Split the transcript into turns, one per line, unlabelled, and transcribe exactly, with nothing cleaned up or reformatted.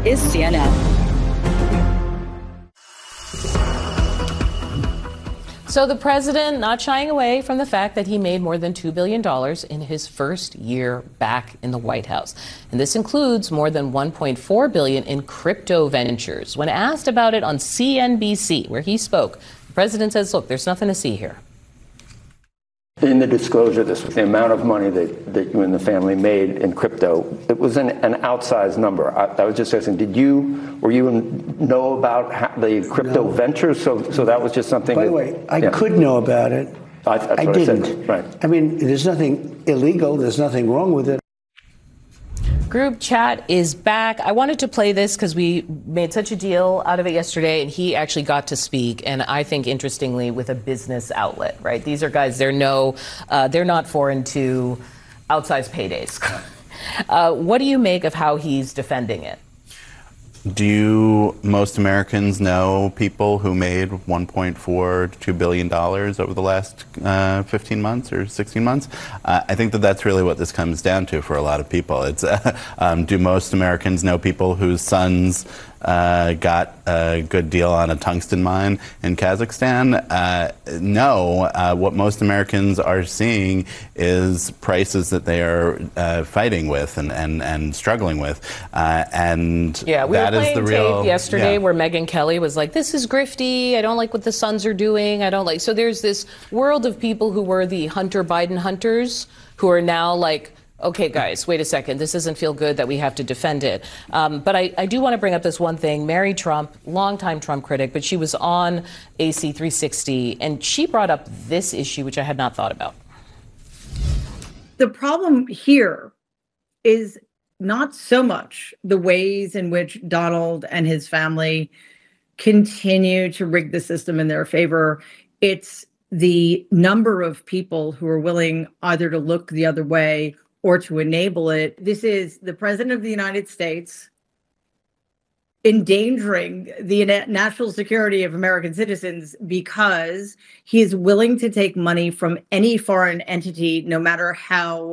is C N N.
So the president not shying away from the fact that he made more than two billion dollars in his first year back in the White House. And this includes more than one point four billion dollars in crypto ventures. When asked about it on C N B C, where he spoke, the president says, look, there's nothing to see here.
In the disclosure, this was the amount of money that, that you and the family made in crypto. It was an, an outsized number. I, I was just asking, did you, were you know about how, the crypto
no.
ventures? So, so that was just something.
By
that,
the way, I
yeah.
could know about it.
I, that's
I
what
didn't.
I said. Right.
I mean, there's nothing illegal. There's nothing wrong with it.
Group chat is back. I wanted to play this because we made such a deal out of it yesterday, and he actually got to speak. And I think, interestingly, with a business outlet, right? These are guys, they're no, uh, they're not foreign to outsized paydays. uh, what do you make of how he's defending it?
Do most Americans know people who made one point four to two billion dollars over the last uh, fifteen months or sixteen months? Uh, I think that that's really what this comes down to for a lot of people. It's uh, um, do most Americans know people whose sons uh, got a good deal on a tungsten mine in Kazakhstan? Uh, no. Uh, what most Americans are seeing is prices that they are uh, fighting with and, and, and struggling with. Uh, and
yeah, we
that
were
is
playing
the real,
tape yesterday
yeah.
where Megyn Kelly was like, this is grifty. I don't like what the Suns are doing. I don't like. So there's this world of people who were the Hunter Biden hunters who are now like, okay, guys, wait a second. This doesn't feel good that we have to defend it. Um, but I, I do want to bring up this one thing. Mary Trump, longtime Trump critic, but she was on A C three sixty, and she brought up this issue, which I had not thought about.
The problem here is not so much the ways in which Donald and his family continue to rig the system in their favor. It's the number of people who are willing either to look the other way or to enable it. This is the president of the United States endangering the national security of American citizens because he is willing to take money from any foreign entity, no matter how